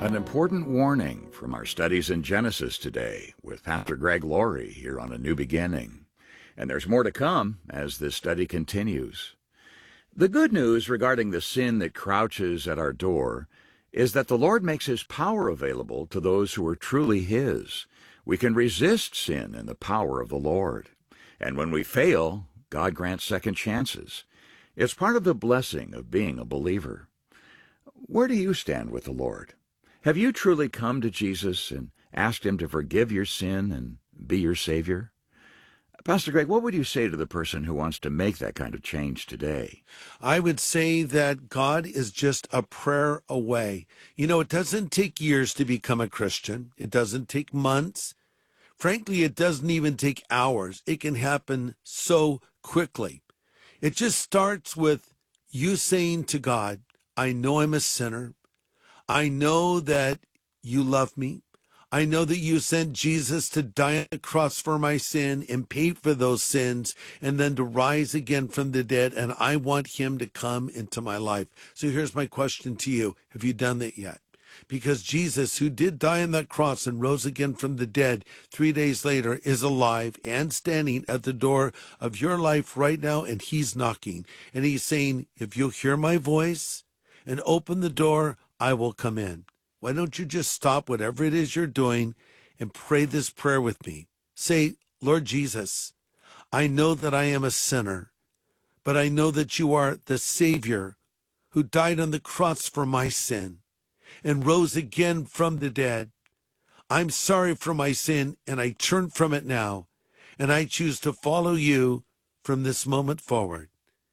An important warning from our studies in Genesis today with Pastor Greg Laurie here on A New Beginning. And there's more to come as this study continues. The good news regarding the sin that crouches at our door is that the Lord makes His power available to those who are truly His. We can resist sin in the power of the Lord. And when we fail, God grants second chances. It's part of the blessing of being a believer. Where do you stand with the Lord? Have you truly come to Jesus and asked Him to forgive your sin and be your Savior? Pastor Greg, what would you say to the person who wants to make that kind of change today? I would say that God is just a prayer away. You know, it doesn't take years to become a Christian. It doesn't take months. Frankly, it doesn't even take hours. It can happen so quickly. It just starts with you saying to God, I know I'm a sinner. I know that you love me. I know that you sent Jesus to die on the cross for my sin and pay for those sins and then to rise again from the dead. And I want Him to come into my life. So here's my question to you. Have you done that yet? Because Jesus, who did die on that cross and rose again from the dead 3 days later, is alive and standing at the door of your life right now. And He's knocking and He's saying, if you'll hear my voice and open the door, I will come in. Why don't you just stop whatever it is you're doing and pray this prayer with me? Say, Lord Jesus, I know that I am a sinner, but I know that you are the Savior who died on the cross for my sin and rose again from the dead. I'm sorry for my sin, and I turn from it now, and I choose to follow you from this moment forward.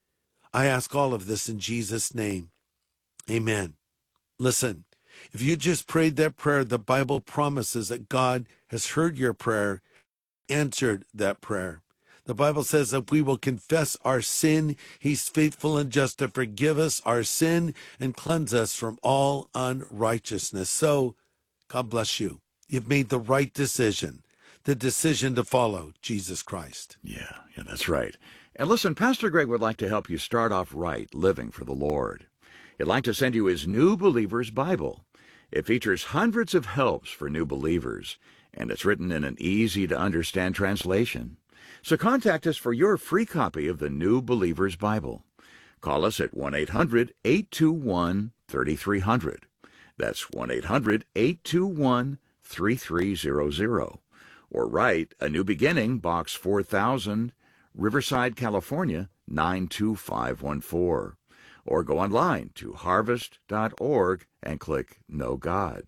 I ask all of this in Jesus' name. Amen. Listen, if you just prayed that prayer, the Bible promises that God has heard your prayer, answered that prayer. The Bible says that we will confess our sin. He's faithful and just to forgive us our sin and cleanse us from all unrighteousness. So, God bless you. You've made the right decision, the decision to follow Jesus Christ. Yeah, that's right. And listen, Pastor Greg would like to help you start off right living for the Lord. He'd like to send you his New Believer's Bible. It features hundreds of helps for new believers, and it's written in an easy-to-understand translation. So contact us for your free copy of the New Believer's Bible. Call us at 1-800-821-3300. That's 1-800-821-3300. Or write A New Beginning, Box 4000, Riverside, California, 92514. Or go online to harvest.org and click Know God.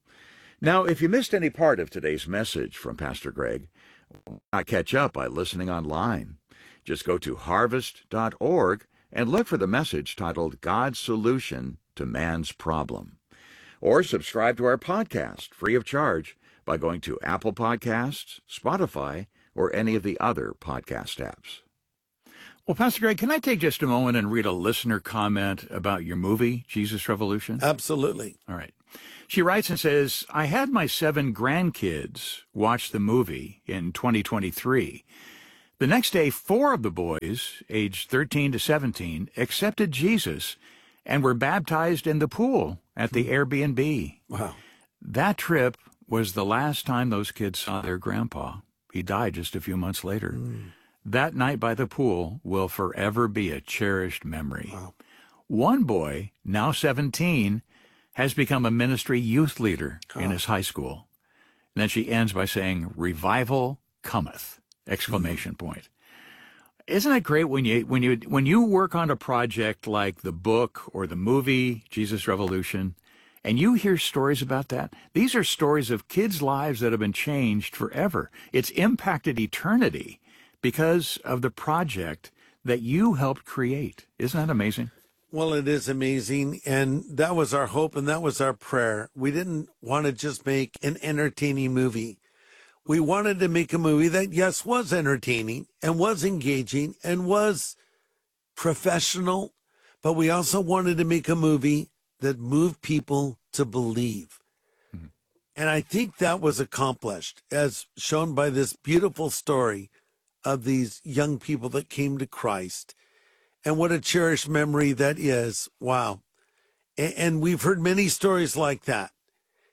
Now, if you missed any part of today's message from Pastor Greg, why not catch up by listening online? Just go to harvest.org and look for the message titled God's Solution to Man's Problem. Or subscribe to our podcast free of charge by going to Apple Podcasts, Spotify, or any of the other podcast apps. Well, Pastor Greg, can I take just a moment and read a listener comment about your movie, Jesus Revolution? Absolutely. All right. She writes and says, I had my 7 grandkids watch the movie in 2023. The next day, 4 of the boys, aged 13 to 17, accepted Jesus and were baptized in the pool at the Airbnb. Wow. That trip was the last time those kids saw their grandpa. He died just a few months later. That night by the pool will forever be a cherished memory. Wow. One boy, now 17, has become a ministry youth leader in his high school. And then she ends by saying, "Revival cometh!" Exclamation point. Isn't it great when you work on a project like the book or the movie Jesus Revolution, and you hear stories about that? These are stories of kids' lives that have been changed forever. It's impacted eternity because of the project that you helped create. Isn't that amazing? Well, it is amazing, and that was our hope, and that was our prayer. We didn't want to just make an entertaining movie. We wanted to make a movie that, yes, was entertaining and was engaging and was professional, but we also wanted to make a movie that moved people to believe. Mm-hmm. And I think that was accomplished, as shown by this beautiful story of these young people that came to Christ. And what a cherished memory that is. Wow. And we've heard many stories like that.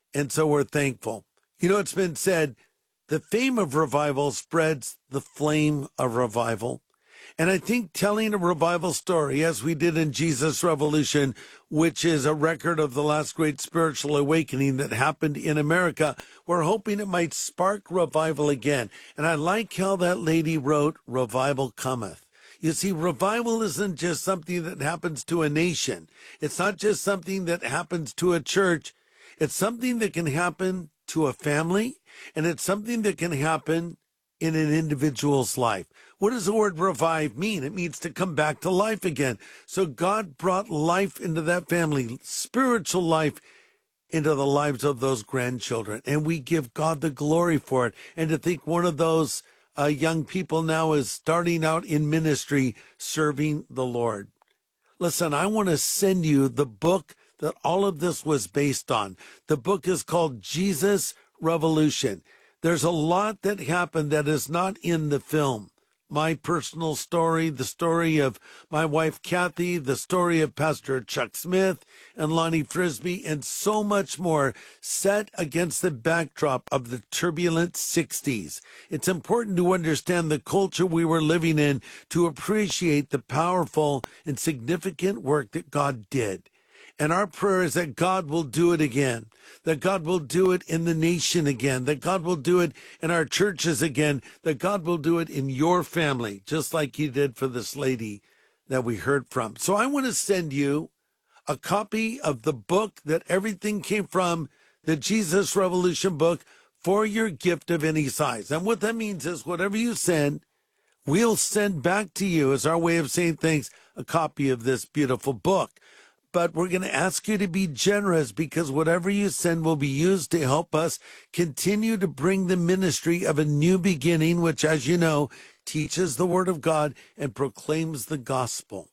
And so we're thankful. You know, it's been said, the fame of revival spreads the flame of revival. And I think telling a revival story, as we did in Jesus Revolution, which is a record of the last great spiritual awakening that happened in America, we're hoping it might spark revival again. And I like how that lady wrote, "Revival cometh." You see, revival isn't just something that happens to a nation. It's not just something that happens to a church. It's something that can happen to a family, and it's something that can happen in an individual's life. What does the word revive mean? It means to come back to life again. So God brought life into that family, spiritual life into the lives of those grandchildren. And we give God the glory for it. And to think one of those young people now is starting out in ministry, serving the Lord. Listen, I want to send you the book that all of this was based on. The book is called Jesus Revolution. There's a lot that happened that is not in the film. My personal story, the story of my wife, Kathy, the story of Pastor Chuck Smith and Lonnie Frisbee, and so much more set against the backdrop of the turbulent 60s. It's important to understand the culture we were living in to appreciate the powerful and significant work that God did. And our prayer is that God will do it again, that God will do it in the nation again, that God will do it in our churches again, that God will do it in your family, just like he did for this lady that we heard from. So I want to send you a copy of the book that everything came from, the Jesus Revolution book, for your gift of any size. And what that means is whatever you send, we'll send back to you as our way of saying thanks, a copy of this beautiful book. But we're going to ask you to be generous, because whatever you send will be used to help us continue to bring the ministry of a new beginning, which, as you know, teaches the Word of God and proclaims the gospel.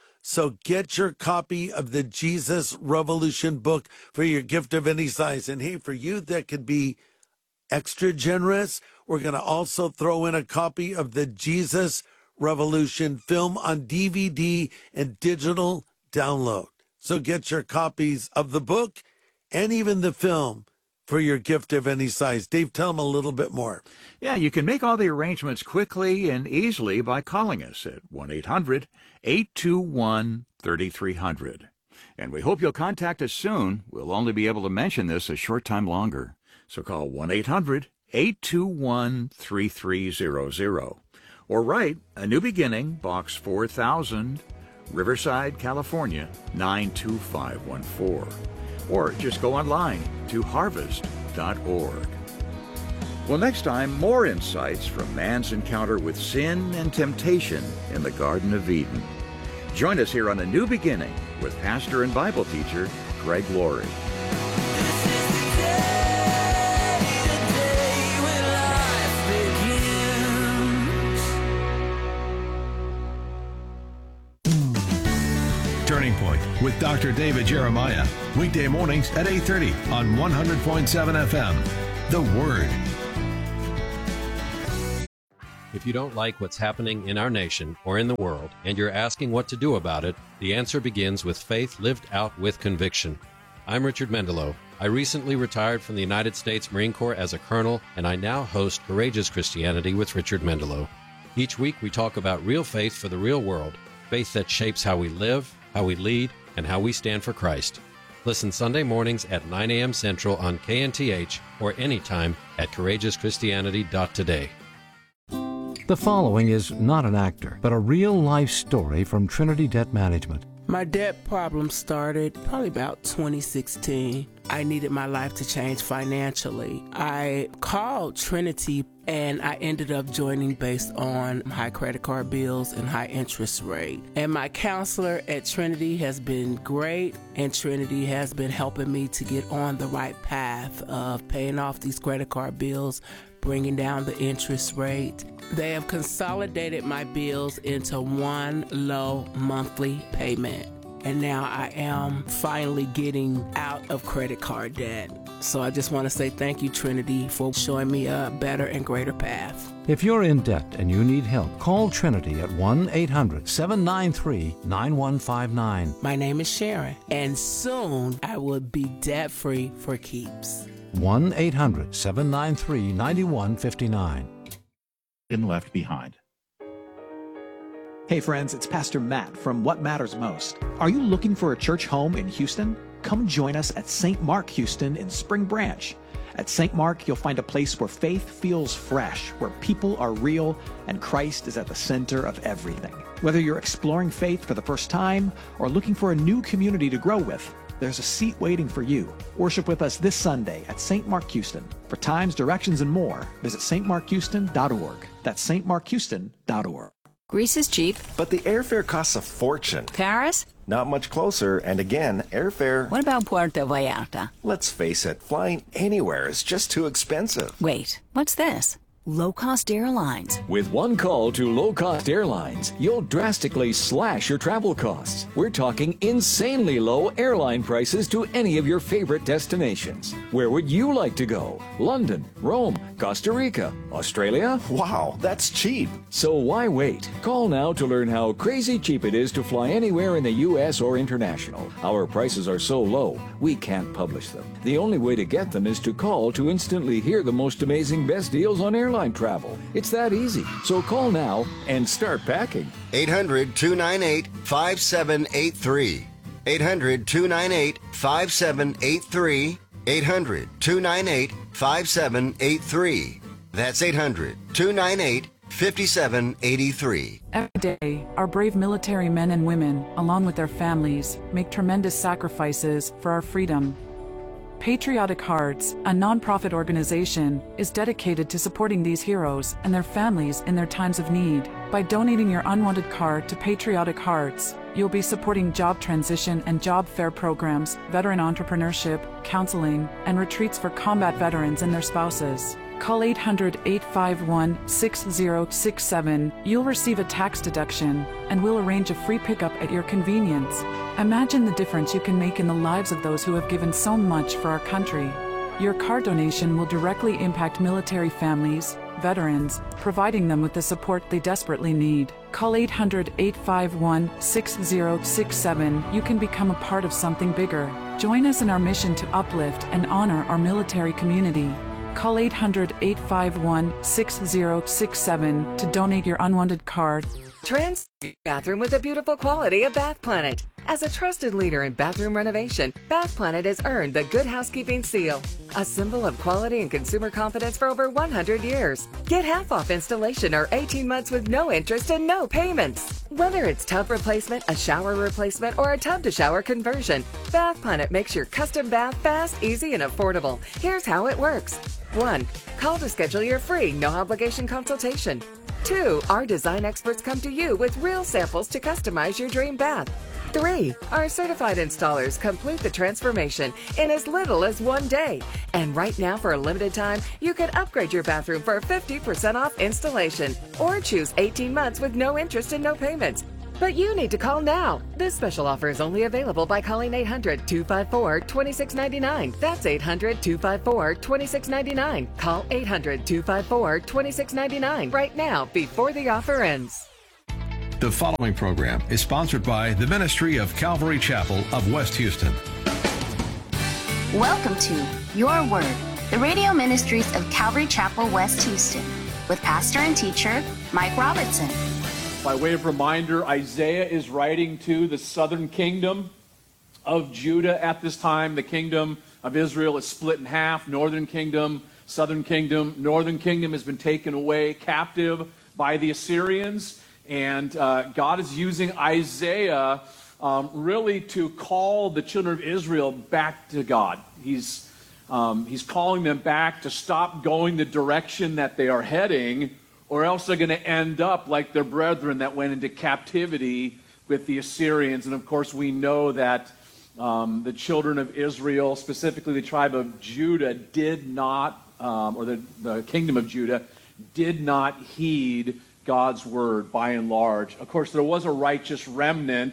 So get your copy of the Jesus Revolution book for your gift of any size. And hey, for you that could be extra generous, we're going to also throw in a copy of the Jesus Revolution film on DVD and digital download. So get your copies of the book and even the film for your gift of any size. Dave, tell them a little bit more. Yeah, you can make all the arrangements quickly and easily by calling us at 1-800-821-3300. And we hope you'll contact us soon. We'll only be able to mention this a short time longer. So call 1-800-821-3300. Or write A New Beginning, Box 4000, Riverside, California, 92514. Or just go online to harvest.org. Well, next time, more insights from man's encounter with sin and temptation in the Garden of Eden. Join us here on A New Beginning with pastor and Bible teacher Greg Laurie. Turning Point with Dr. David Jeremiah. Weekday mornings at 8:30 on 100.7 FM. The Word. If you don't like what's happening in our nation or in the world, and you're asking what to do about it, the answer begins with faith lived out with conviction. I'm Richard Mendelow. I recently retired from the United States Marine Corps as a colonel, and I now host Courageous Christianity with Richard Mendelow. Each week we talk about real faith for the real world, faith that shapes how we live, how we lead, and how we stand for Christ. Listen Sunday mornings at 9 a.m. Central on KNTH or anytime at CourageousChristianity.today. The following is not an actor, but a real-life story from Trinity Debt Management. My debt problem started probably about 2016. I needed my life to change financially. I called Trinity and I ended up joining based on high credit card bills and high interest rate. And my counselor at Trinity has been great, and Trinity has been helping me to get on the right path of paying off these credit card bills, bringing down the interest rate. They have consolidated my bills into one low monthly payment. and now I am finally getting out of credit card debt. So I just want to say thank you, Trinity, for showing me a better and greater path. If you're in debt and you need help, call Trinity at 1-800-793-9159. My name is Sharon, and soon I will be debt-free for keeps. 1-800-793-9159. Been left behind. Hey friends, it's Pastor Matt from What Matters Most. Are you looking for a church home in Houston? Come join us at St. Mark Houston in Spring Branch. At St. Mark, you'll find a place where faith feels fresh, where people are real, and Christ is at the center of everything. Whether you're exploring faith for the first time or looking for a new community to grow with, there's a seat waiting for you. Worship with us this Sunday at St. Mark Houston. For times, directions, and more, visit stmarkhouston.org. That's stmarkhouston.org. Greece is cheap. But the airfare costs a fortune. Paris? Not much closer, and again, airfare... What about Puerto Vallarta? Let's face it, flying anywhere is just too expensive. Wait, what's this? Low-cost airlines. With one call to low-cost airlines, you'll drastically slash your travel costs. We're talking insanely low airline prices to any of your favorite destinations. Where would you like to go? London, Rome, Costa Rica, Australia? Wow, that's cheap. So why wait? Call now to learn how crazy cheap it is to fly anywhere in the U.S. or international. Our prices are so low, we can't publish them. The only way to get them is to call to instantly hear the most amazing best deals on airline travel. It's that easy. So call now and start packing. 800-298-5783. 800-298-5783. 800-298-5783. That's 800-298-5783. Every day, our brave military men and women, along with their families, make tremendous sacrifices for our freedom. Patriotic Hearts, a nonprofit organization, is dedicated to supporting these heroes and their families in their times of need. By donating your unwanted card to Patriotic Hearts, you'll be supporting job transition and job fair programs, veteran entrepreneurship, counseling, and retreats for combat veterans and their spouses. Call 800-851-6067. You'll receive a tax deduction, and we'll arrange a free pickup at your convenience. Imagine the difference you can make in the lives of those who have given so much for our country. Your car donation will directly impact military families, veterans, providing them with the support they desperately need. Call 800-851-6067. You can become a part of something bigger. Join us in our mission to uplift and honor our military community. Call 800-851-6067 to donate your unwanted card. Trans bathroom with a beautiful quality of Bath Planet. As a trusted leader in bathroom renovation, Bath Planet has earned the Good Housekeeping seal, a symbol of quality and consumer confidence for over 100 years. Get half off installation or 18 months with no interest and no payments. Whether it's tub replacement, a shower replacement, or a tub to shower conversion, Bath Planet makes your custom bath fast, easy, and affordable. Here's how it works. 1. Call to schedule your free, no obligation consultation. 2. Our design experts come to you with real samples to customize your dream bath. 3. Our certified installers complete the transformation in as little as 1 day. And right now, for a limited time, you can upgrade your bathroom for 50% off installation or choose 18 months with no interest and no payments. But you need to call now. This special offer is only available by calling 800-254-2699. That's 800-254-2699. Call 800-254-2699 right now before the offer ends. The following program is sponsored by the Ministry of Calvary Chapel of West Houston. Welcome to Your Word, the radio ministries of Calvary Chapel, West Houston, with pastor and teacher Mike Robertson. By way of reminder, Isaiah is writing to the southern kingdom of Judah at this time. The kingdom of Israel is split in half. Northern kingdom, southern kingdom. Northern kingdom has been taken away captive by the Assyrians. And God is using Isaiah really to call the children of Israel back to God. He's calling them back to stop going the direction that they are heading, or else they're going to end up like their brethren that went into captivity with the Assyrians. And of course, we know that the children of Israel, specifically the tribe of Judah, did not, or the kingdom of Judah, did not heed God's word by and large. Of course, there was a righteous remnant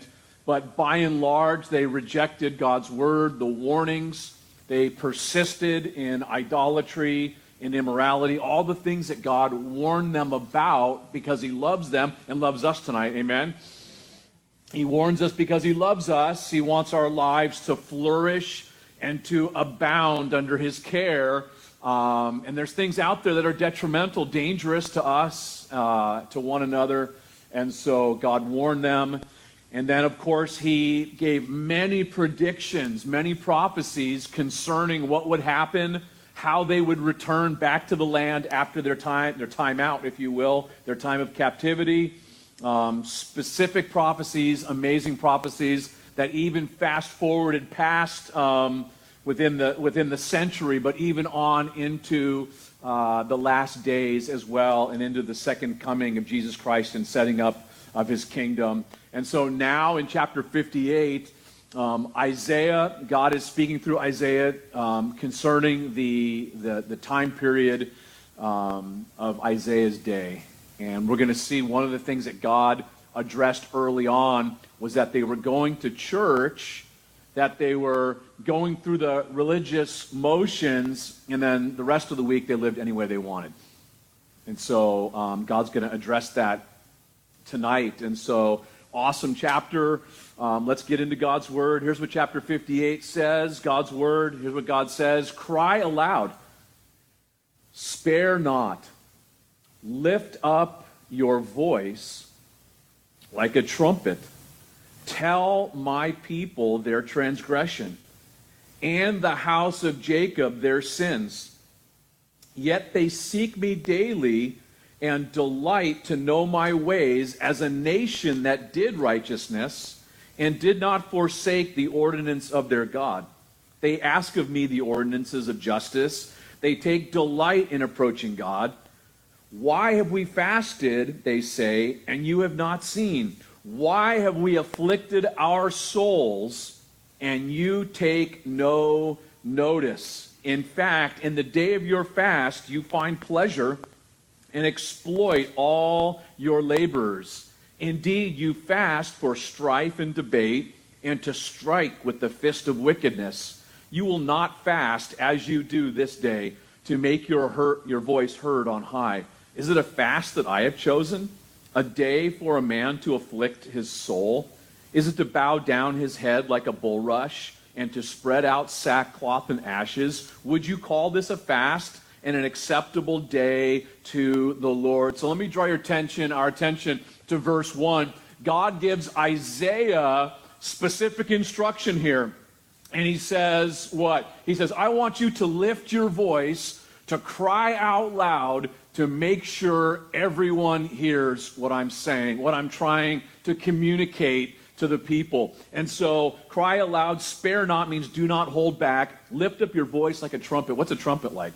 But by and large, they rejected God's word, the warnings. They persisted in idolatry, in immorality, all the things that God warned them about because he loves them and loves us tonight. Amen? He warns us because he loves us. He wants our lives to flourish and to abound under his care. And there's things out there that are detrimental, dangerous to us, to one another. And so God warned them. And then, of course, he gave many predictions, many prophecies concerning what would happen, how they would return back to the land after their time out, if you will, their time of captivity. Specific prophecies, amazing prophecies that even fast forwarded past within the century, but even on into the last days as well, and into the second coming of Jesus Christ and setting up of his kingdom. And so now in chapter 58, Isaiah, God is speaking through Isaiah concerning the time period of Isaiah's day. And we're going to see one of the things that God addressed early on was that they were going to church, that they were going through the religious motions, and then the rest of the week they lived any way they wanted. And so God's going to address that tonight. And so, awesome chapter. Let's get into God's word. Here's what chapter 58 says. God's word. Here's what God says. Cry aloud. Spare not. Lift up your voice like a trumpet. Tell my people their transgression, and the house of Jacob their sins. Yet they seek me daily and delight to know my ways, as a nation that did righteousness and did not forsake the ordinance of their God. They ask of me the ordinances of justice. They take delight in approaching God. Why have we fasted, they say, and you have not seen? Why have we afflicted our souls, and you take no notice? In fact, in the day of your fast, you find pleasure and exploit all your laborers. Indeed, you fast for strife and debate, and to strike with the fist of wickedness. You will not fast as you do this day, to make your voice heard on high. Is it a fast that I have chosen? A day for a man to afflict his soul? Is it to bow down his head like a bulrush, and to spread out sackcloth and ashes? Would you call this a fast and an acceptable day to the Lord? So let me draw our attention to verse 1. God gives Isaiah specific instruction here. And he says what? He says, I want you to lift your voice, to cry out loud, to make sure everyone hears what I'm saying, what I'm trying to communicate to the people. And so, cry aloud, spare not means do not hold back. Lift up your voice like a trumpet. What's a trumpet like?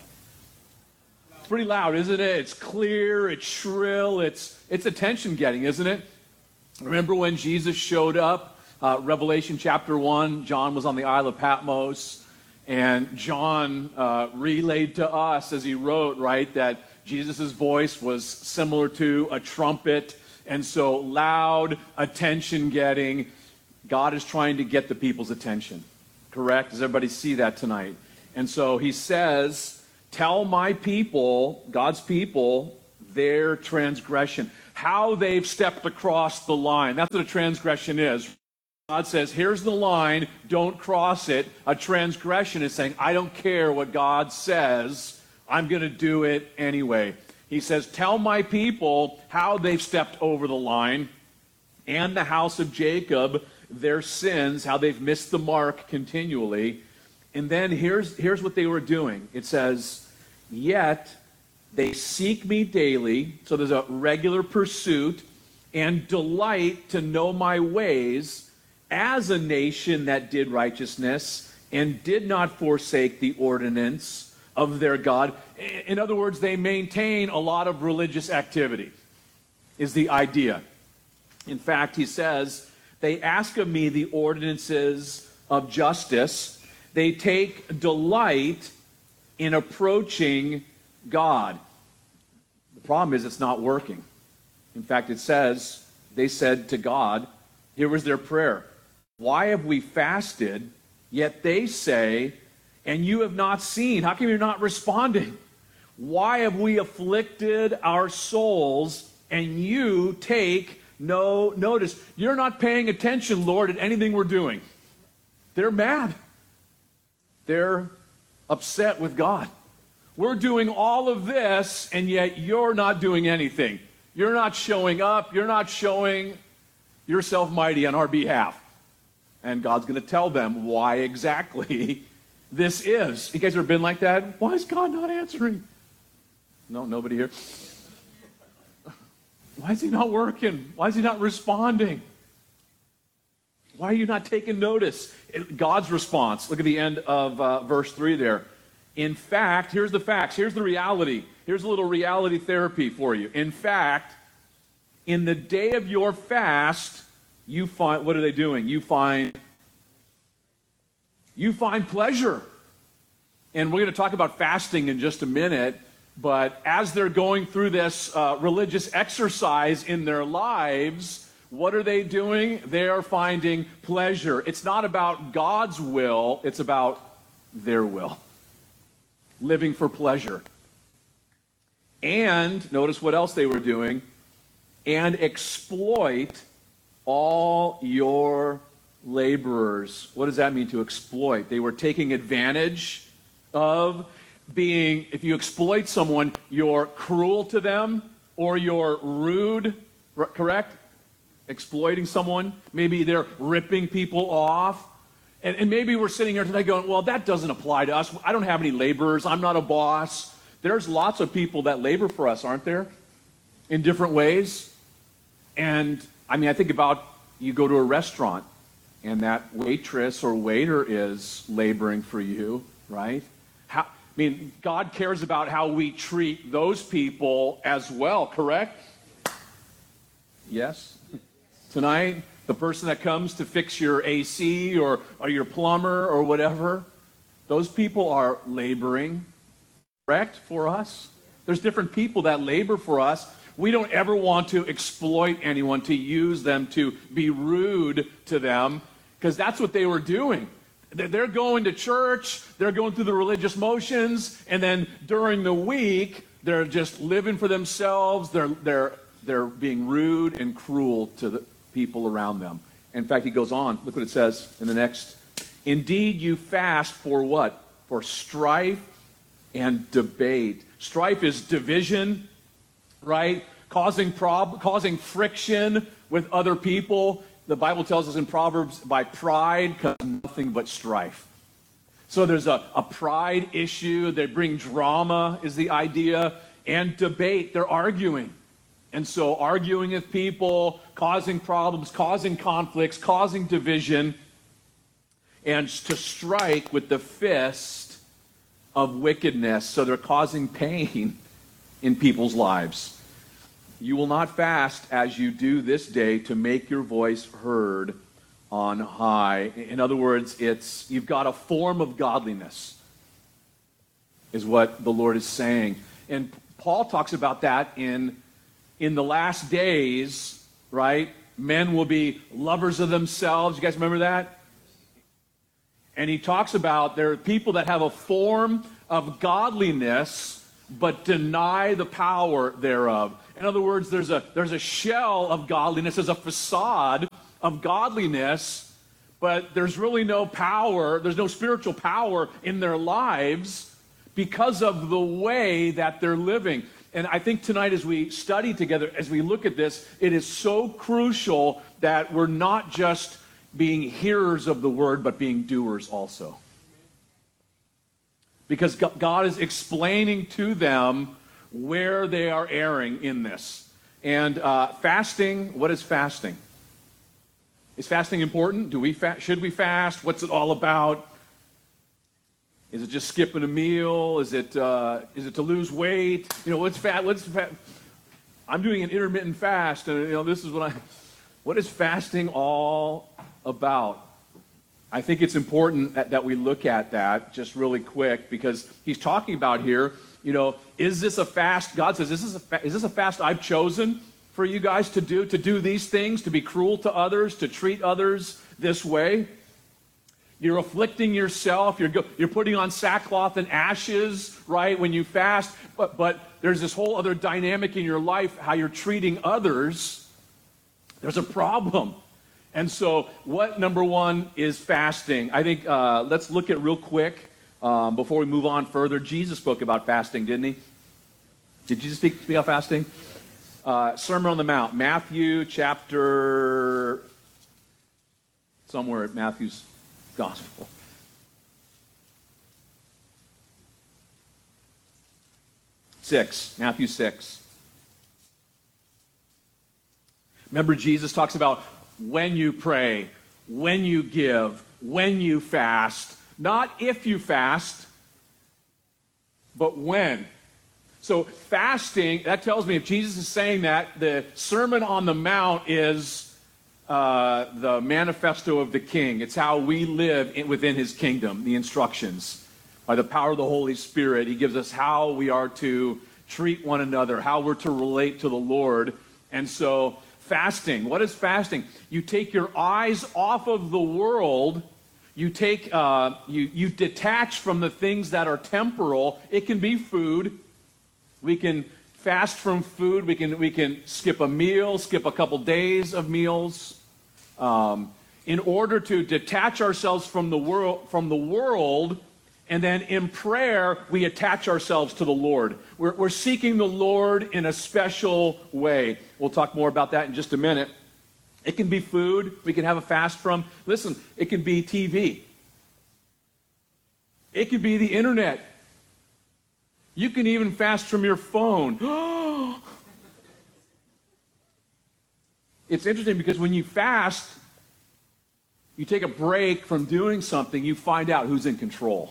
It's pretty loud, isn't it? It's clear, it's shrill, it's attention-getting, isn't it? Remember when Jesus showed up, Revelation chapter 1, John was on the Isle of Patmos, and John relayed to us as he wrote, right, that Jesus' voice was similar to a trumpet, and so loud, attention-getting. God is trying to get the people's attention, correct? Does everybody see that tonight? And so he says, tell my people, God's people, their transgression, how they've stepped across the line. That's what a transgression is. God says, here's the line, don't cross it. A transgression is saying, I don't care what God says, I'm going to do it anyway. He says, tell my people how they've stepped over the line, and the house of Jacob their sins, how they've missed the mark continually. And then here's what they were doing. It says, yet they seek me daily, so there's a regular pursuit, and delight to know my ways, as a nation that did righteousness and did not forsake the ordinance of their God. In other words, they maintain a lot of religious activity, is the idea. In fact, he says, they ask of me the ordinances of justice. They take delight in approaching God. The problem is it's not working. In fact, it says, they said to God, here was their prayer, why have we fasted? Yet they say, and you have not seen. How come you're not responding? Why have we afflicted our souls, and you take no notice? You're not paying attention, Lord, at anything we're doing. They're mad. They're upset with God. We're doing all of this, and yet you're not doing anything. You're not showing up. You're not showing yourself mighty on our behalf. And God's going to tell them why exactly this is. You guys ever been like that? Why is God not answering? No, nobody here. Why is he not working? Why is he not responding? Why are you not taking notice? God's response. Look at the end of verse 3 there. In fact, here's the facts. Here's the reality. Here's a little reality therapy for you. In fact, in the day of your fast, you find, what are they doing? You find pleasure. And we're going to talk about fasting in just a minute. But as they're going through this religious exercise in their lives, what are they doing? They are finding pleasure. It's not about God's will, it's about their will. Living for pleasure. And, notice what else they were doing, and exploit all your laborers. What does that mean, to exploit? They were taking advantage of being, if you exploit someone, you're cruel to them or you're rude, correct? Exploiting someone. Maybe they're ripping people off. And maybe we're sitting here today going, well, that doesn't apply to us. I don't have any laborers. I'm not a boss. There's lots of people that labor for us, aren't there? In different ways. And, I mean, I think about you go to a restaurant and that waitress or waiter is laboring for you, right? I mean, God cares about how we treat those people as well, correct? Yes? Tonight, the person that comes to fix your AC or your plumber or whatever, those people are laboring, correct, for us? There's different people that labor for us. We don't ever want to exploit anyone, to use them, to be rude to them, because that's what they were doing. They're going to church, they're going through the religious motions, and then during the week, they're just living for themselves. They're being rude and cruel to the people around them. In fact, he goes on. Look what it says in the next. Indeed, you fast for what? For strife and debate. Strife is division, right? Causing friction with other people. The Bible tells us in Proverbs, by pride comes nothing but strife. So there's a pride issue. They bring drama, is the idea, and debate. They're arguing. And so arguing with people, causing problems, causing conflicts, causing division, and to strike with the fist of wickedness. So they're causing pain in people's lives. You will not fast as you do this day to make your voice heard on high. In other words, you've got a form of godliness, is what the Lord is saying. And Paul talks about that in the last days, right? Men will be lovers of themselves. You guys remember that? And he talks about there are people that have a form of godliness but deny the power thereof. In other words, there's a shell of godliness, there's a facade of godliness, but there's really no power, there's no spiritual power in their lives because of the way that they're living. And I think tonight as we study together, as we look at this, it is so crucial that we're not just being hearers of the word, but being doers also. Because God is explaining to them where they are erring in this. And fasting, what is fasting? Is fasting important? Should we fast? What's it all about? Is it just skipping a meal? Is it to lose weight? You know, what's fat? I'm doing an intermittent fast, and this is what is fasting all about? I think it's important that we look at that just really quick, because he's talking about here, is this a fast? God says, is this a fast I've chosen for you guys to do these things, to be cruel to others, to treat others this way. You're afflicting yourself. You're putting on sackcloth and ashes, right, when you fast. But there's this whole other dynamic in your life, how you're treating others. There's a problem. And so what, number one, is fasting? I think let's look at real quick before we move on further. Jesus spoke about fasting, didn't he? Did Jesus speak about fasting? Sermon on the Mount, Matthew chapter, somewhere at Matthew's Gospel. Matthew 6. Remember, Jesus talks about when you pray, when you give, when you fast. Not if you fast, but when. So fasting, that tells me if Jesus is saying that, the Sermon on the Mount is the manifesto of the King. It's how we live within his kingdom, the instructions. By the power of the Holy Spirit, he gives us how we are to treat one another, how we're to relate to the Lord. And so fasting, what is fasting? You take your eyes off of the world. You take, you detach from the things that are temporal. It can be food. We can fast from food. We can skip a meal, skip a couple days of meals, in order to detach ourselves from the world, and then in prayer we attach ourselves to the Lord. We're seeking the Lord in a special way. We'll talk more about that in just a minute. It can be food. We can have a fast from. Listen, it can be TV. It can be the internet. You can even fast from your phone. It's interesting because when you fast, you take a break from doing something, you find out who's in control.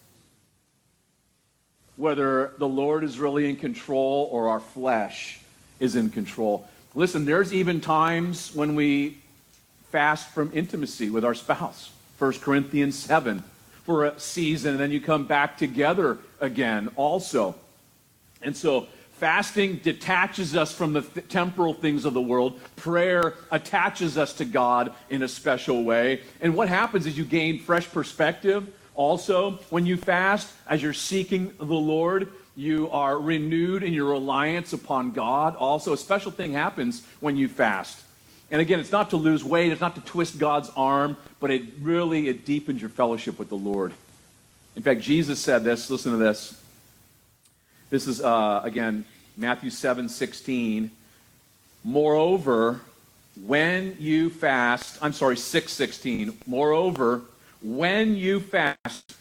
Whether the Lord is really in control or our flesh is in control. Listen, there's even times when we fast from intimacy with our spouse. 1 Corinthians 7. For a season, and then you come back together again also. And so fasting detaches us from the temporal things of the world. Prayer attaches us to God in a special way. And what happens is you gain fresh perspective. Also, when you fast, as you're seeking the Lord, you are renewed in your reliance upon God. Also, a special thing happens when you fast. And again, it's not to lose weight, it's not to twist God's arm, but it deepens your fellowship with the Lord. In fact, Jesus said this, listen to this. This is, again, Matthew 7:16. Moreover, when you fast, 6:16. Moreover, when you fast,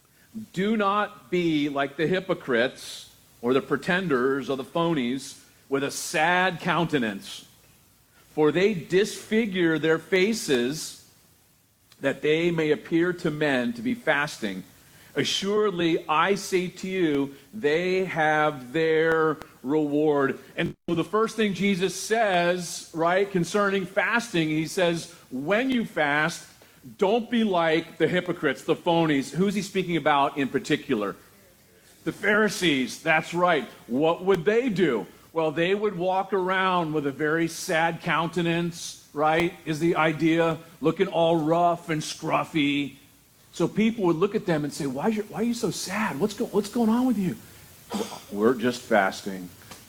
do not be like the hypocrites or the pretenders or the phonies with a sad countenance. For they disfigure their faces that they may appear to men to be fasting. Assuredly, I say to you, they have their reward. And so the first thing Jesus says, right, concerning fasting, he says, when you fast, don't be like the hypocrites, the phonies. Who's he speaking about in particular? The Pharisees, that's right. What would they do? Well, they would walk around with a very sad countenance, right, is the idea, looking all rough and scruffy. So people would look at them and say, why are you so sad? What's going on with you? We're just fasting.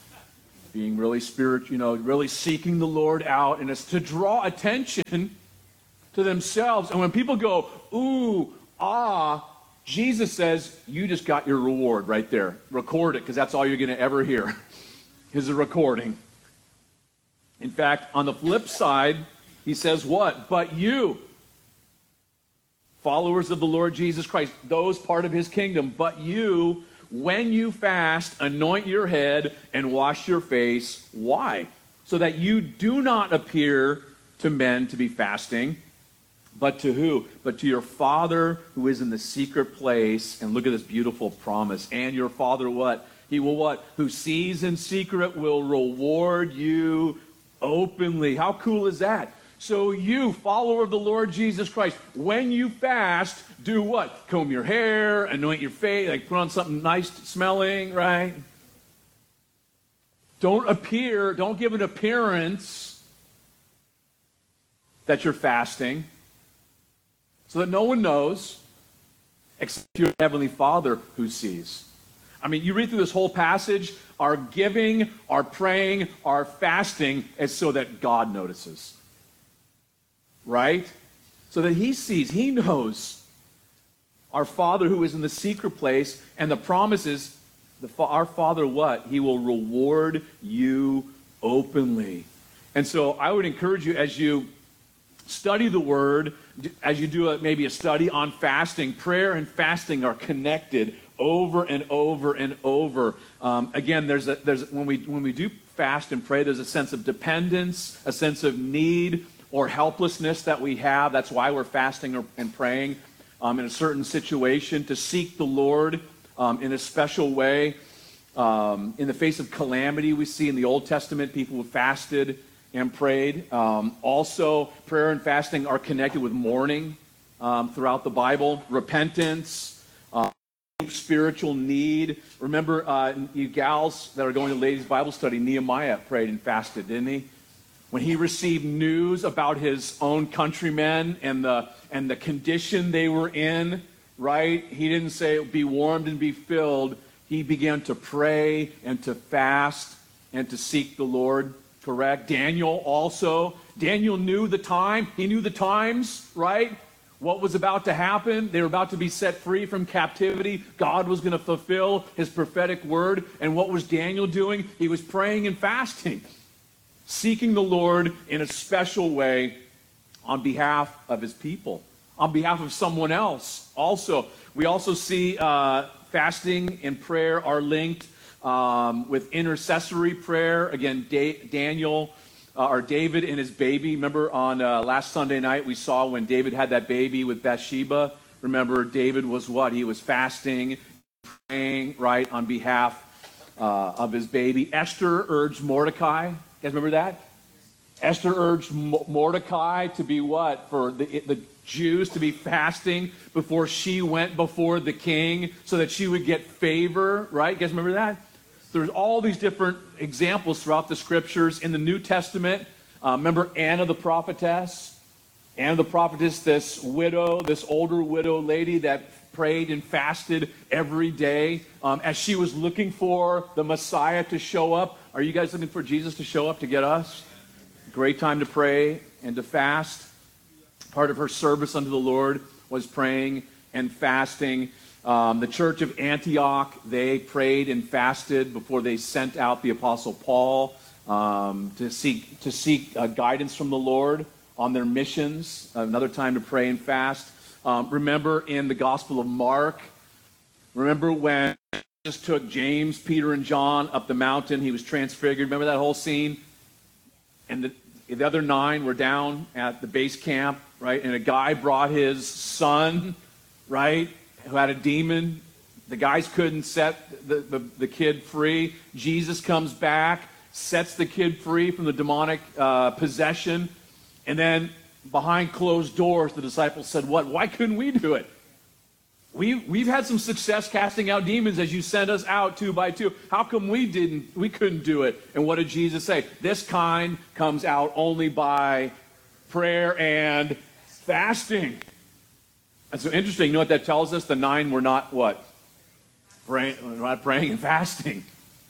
Being really spiritual, really seeking the Lord out. And it's to draw attention to themselves. And when people go, ooh, ah, Jesus says, you just got your reward right there. Record it, because that's all you're going to ever hear. Is a recording. In fact, on the flip side, he says what? But you, followers of the Lord Jesus Christ, those part of his kingdom, but you, when you fast, anoint your head and wash your face. Why? So that you do not appear to men to be fasting, but to who? But to your Father who is in the secret place. And look at this beautiful promise. And your Father what? He will what? Who sees in secret will reward you openly. How cool is that? So you, follower of the Lord Jesus Christ, when you fast, do what? Comb your hair, anoint your face, like put on something nice smelling, right? Don't give an appearance that you're fasting. so that no one knows except your heavenly Father who sees. I mean, you read through this whole passage, our giving, our praying, our fasting is so that God notices. Right? So that he sees, he knows. Our Father who is in the secret place, and the promise is, our Father what? He will reward you openly. And so I would encourage you, as you study the Word, as you do maybe a study on fasting, prayer and fasting are connected over and over and over. Again, there's when we do fast and pray, there's a sense of dependence, a sense of need or helplessness that we have. That's why we're fasting and praying in a certain situation, to seek the Lord in a special way. In the face of calamity, we see in the Old Testament people who fasted and prayed. Also, prayer and fasting are connected with mourning throughout the Bible, repentance, spiritual need. Remember, you gals that are going to ladies' Bible study, Nehemiah prayed and fasted, didn't he? When he received news about his own countrymen and the condition they were in, right? He didn't say, be warmed and be filled. He began to pray and to fast and to seek the Lord, correct? Daniel also. Daniel knew the time. He knew the times, right? What was about to happen. They were about to be set free from captivity. God was going to fulfill his prophetic word. And what was Daniel doing? He was praying and fasting, seeking the Lord in a special way on behalf of his people, on behalf of someone else. Also, we also see fasting and prayer are linked with intercessory prayer. Again, David and his baby. Remember on last Sunday night we saw when David had that baby with Bathsheba. Remember, David was what? He was fasting, praying, right, on behalf of his baby. Esther urged Mordecai. You guys remember that? Esther urged Mordecai to be what? For the Jews to be fasting before she went before the king so that she would get favor, right? You guys remember that? There's all these different examples throughout the scriptures. In the New Testament, remember Anna the prophetess? Anna the prophetess, this widow, this older widow lady that prayed and fasted every day as she was looking for the Messiah to show up. Are you guys looking for Jesus to show up to get us? Great time to pray and to fast. Part of her service unto the Lord was praying and fasting. The church of Antioch, they prayed and fasted before they sent out the Apostle Paul to seek guidance from the Lord on their missions. Another time to pray and fast. Remember in the Gospel of Mark, remember when Jesus took James, Peter, and John up the mountain. He was transfigured. Remember that whole scene? And the other 9 were down at the base camp, right? And a guy brought his son, right, who had a demon. The guys couldn't set the kid free. Jesus comes back, sets the kid free from the demonic possession. And then behind closed doors, the disciples said, what? Why couldn't we do it? We've had some success casting out demons as you sent us out 2 by 2. How come we couldn't do it? And what did Jesus say? This kind comes out only by prayer and fasting. And so interesting, you know what that tells us? The 9 were not what? Praying and fasting.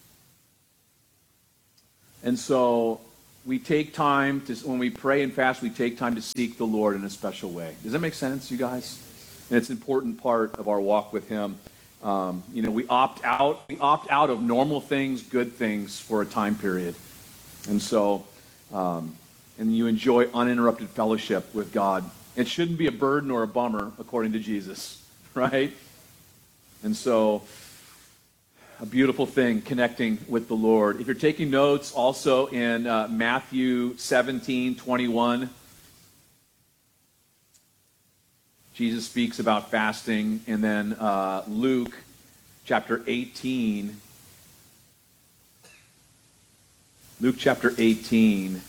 And so we take time to, when we pray and fast, we take time to seek the Lord in a special way. Does that make sense, you guys? And it's an important part of our walk with him. We opt out of normal things, good things for a time period. And so, and you enjoy uninterrupted fellowship with God. It shouldn't be a burden or a bummer, according to Jesus, right? And so, a beautiful thing, connecting with the Lord. If you're taking notes, also in Matthew 17:21, Jesus speaks about fasting, and then Luke chapter 18. Luke chapter 18.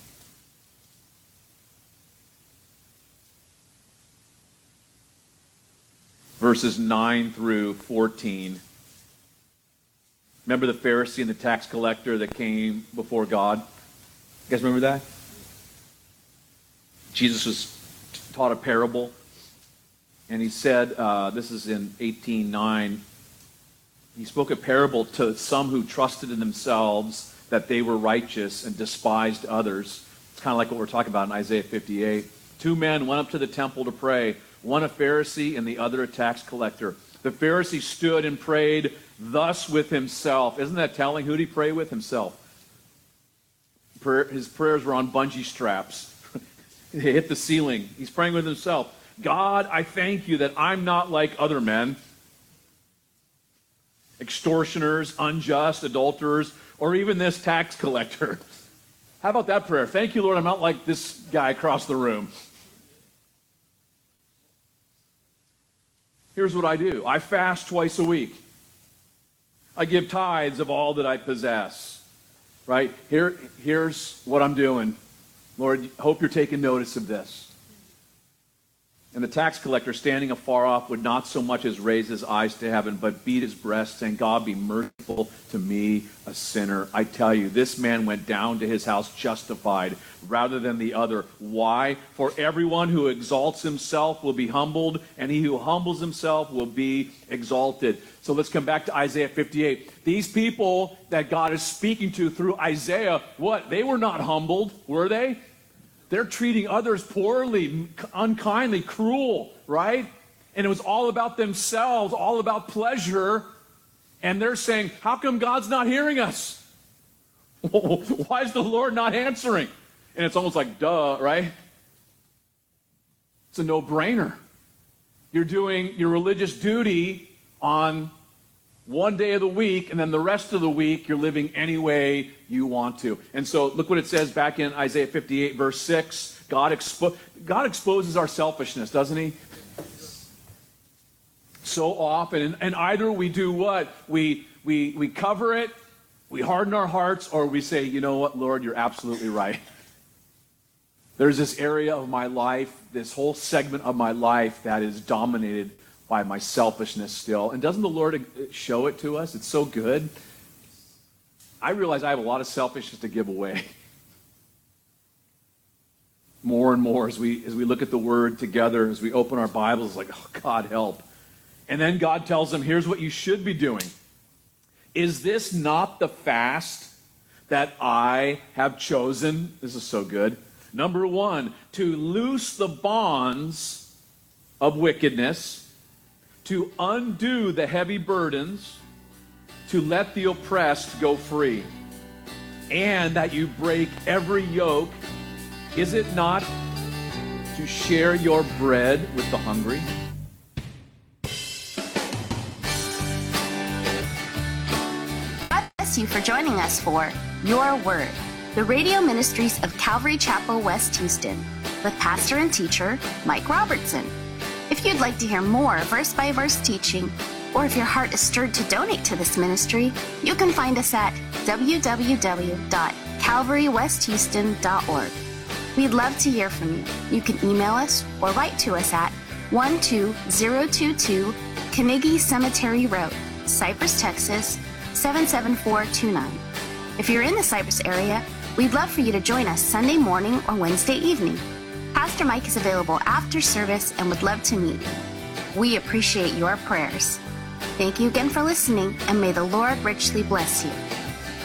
Verses 9 through 14. Remember the Pharisee and the tax collector that came before God? You guys remember that? Jesus was taught a parable. And he said, this is in 18:9, he spoke a parable to some who trusted in themselves that they were righteous and despised others. It's kind of like what we're talking about in Isaiah 58. 2 men went up to the temple to pray, one a Pharisee and the other a tax collector. The Pharisee stood and prayed thus with himself. Isn't that telling? Who did he pray with? Himself. His prayers were on bungee straps. They hit the ceiling. He's praying with himself. God, I thank you that I'm not like other men, extortioners, unjust, adulterers, or even this tax collector. How about that prayer? Thank you, Lord, I'm not like this guy across the room. Here's what I do. I fast twice a week. I give tithes of all that I possess. Right? Here's what I'm doing. Lord, hope you're taking notice of this. And the tax collector, standing afar off, would not so much as raise his eyes to heaven, but beat his breast, saying, God, be merciful to me, a sinner. I tell you, this man went down to his house justified rather than the other. Why? For everyone who exalts himself will be humbled, and he who humbles himself will be exalted. So let's come back to Isaiah 58. These people that God is speaking to through Isaiah, what? They were not humbled, were they? They're treating others poorly, unkindly, cruel, right? And it was all about themselves, all about pleasure. And they're saying, how come God's not hearing us? Why is the Lord not answering? And it's almost like, duh, right? It's a no-brainer. You're doing your religious duty on one day of the week, and then the rest of the week you're living any way you want to. And so look what it says back in Isaiah 58, verse 6. God exposes our selfishness, doesn't he? So often. And either we do what? We cover it, we harden our hearts, or we say, you know what, Lord, you're absolutely right. There's this area of my life, this whole segment of my life that is dominated by my selfishness still. And doesn't the Lord show it to us? It's so good. I realize I have a lot of selfishness to give away. More and more as we look at the Word together, as we open our Bibles, it's like, oh, God, help. And then God tells them, here's what you should be doing. Is this not the fast that I have chosen? This is so good. Number 1, to loose the bonds of wickedness, to undo the heavy burdens, to let the oppressed go free, and that you break every yoke. Is it not to share your bread with the hungry? God bless you for joining us for Your Word, the radio ministries of Calvary Chapel, West Houston, with pastor and teacher Mike Robertson. If you'd like to hear more verse-by-verse teaching, or if your heart is stirred to donate to this ministry, you can find us at www.calvarywesthouston.org. We'd love to hear from you. You can email us or write to us at 12022 Carnegie Cemetery Road, Cypress, Texas 77429. If you're in the Cypress area, we'd love for you to join us Sunday morning or Wednesday evening. Pastor Mike is available after service and would love to meet you. We appreciate your prayers. Thank you again for listening, and may the Lord richly bless you.